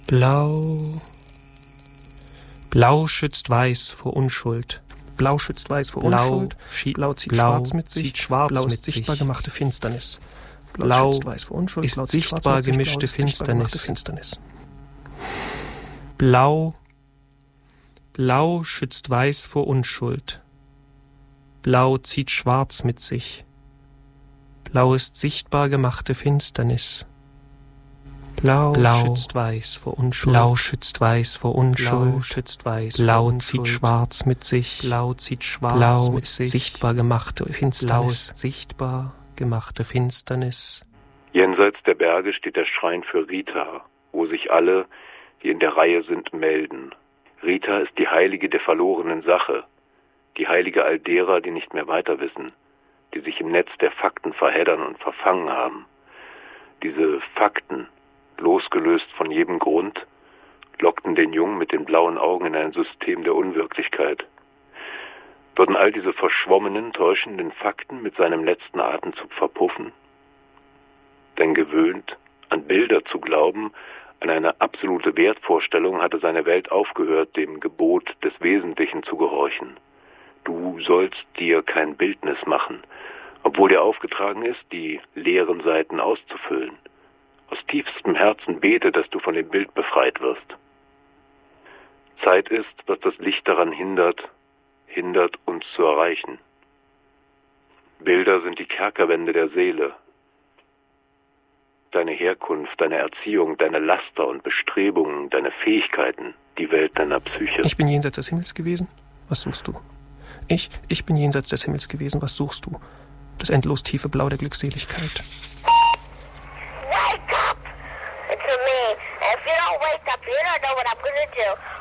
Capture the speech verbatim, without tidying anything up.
Blau. Blau schützt Weiß vor Unschuld. Blau schützt Weiß vor Blau Unschuld. schie- Blau zieht Blau Schwarz mit sich. zieht Schwarz Blau mit ist sichtbar sich. gemachte Finsternis. Blau, Blau schützt Weiß vor Unschuld. ist Blau zieht Schwarz sichtbar mit sich. gemischte Blau ist sichtbar gemachte Finsternis. Finsternis. Blau. Blau schützt Weiß vor Unschuld. Blau zieht Schwarz mit sich. Blau ist sichtbar gemachte Finsternis. Blau, Blau schützt Weiß vor Unschuld. Blau schützt Weiß vor Unschuld. Blau schützt Weiß Blau vor zieht Unschuld. Schwarz mit sich. Blau zieht Schwarz Blau mit ist sich. sichtbar gemachte Blau Finsternis. ist sichtbar gemachte Finsternis. Jenseits der Berge steht der Schrein für Rita, wo sich alle, die in der Reihe sind, melden. Rita ist die Heilige der verlorenen Sache, die Heilige all derer, die nicht mehr weiter wissen, die sich im Netz der Fakten verheddern und verfangen haben. Diese Fakten, losgelöst von jedem Grund, lockten den Jungen mit den blauen Augen in ein System der Unwirklichkeit. Würden all diese verschwommenen, täuschenden Fakten mit seinem letzten Atemzug verpuffen? Denn gewöhnt, an Bilder zu glauben, an eine absolute Wertvorstellung, hatte seine Welt aufgehört, dem Gebot des Wesentlichen zu gehorchen. Du sollst dir kein Bildnis machen, obwohl dir aufgetragen ist, die leeren Seiten auszufüllen. Aus tiefstem Herzen bete, dass du von dem Bild befreit wirst. Zeit ist, was das Licht daran hindert, hindert uns zu erreichen. Bilder sind die Kerkerwände der Seele. Deine Herkunft, deine Erziehung, deine Laster und Bestrebungen, deine Fähigkeiten, die Welt deiner Psyche. Ich bin jenseits des Himmels gewesen. Was suchst du? Ich, ich bin jenseits des Himmels gewesen. Was suchst du? Das endlos tiefe Blau der Glückseligkeit. Wake up! It's me. If you don't wake up, you don't know what I'm gonna do.